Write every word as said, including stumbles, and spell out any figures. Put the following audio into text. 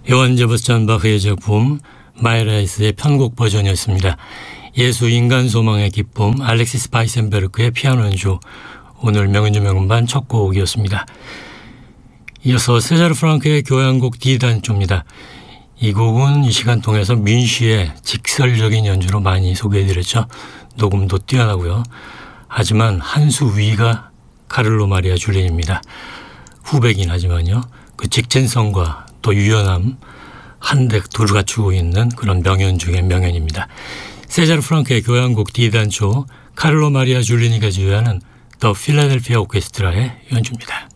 요한 제바스찬 바흐의 작품 마이라이스의 편곡 버전이었습니다. 예수 인간 소망의 기쁨 알렉시스 바이센베르크의 피아노 연주, 오늘 명연주 명음반 첫 곡이었습니다. 이어서 세자르 프랑크의 교향곡 D단조입니다. 이 곡은 이 시간 통해서 민쉬의 직설적인 연주로 많이 소개해드렸죠. 녹음도 뛰어나고요. 하지만 한 수 위가 카를로 마리아 줄리니입니다. 후배긴 하지만요. 그 직진성과 또 유연함 한데 둘 갖추고 있는 그런 명연 중의 명연입니다. 세자르 프랑크의 교향곡 D단조, 카를로 마리아 줄리니가 지휘하는 더 필라델피아 오케스트라의 연주입니다.